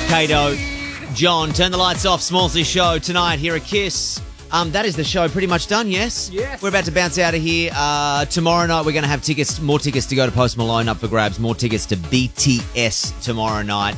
Kato, John, turn the lights off. Smallsy show tonight here at Kiss. That is the show pretty much done, yes? Yes. We're about to bounce out of here. Tomorrow night we're going to have more tickets to go to Post Malone up for grabs, more tickets to BTS tomorrow night.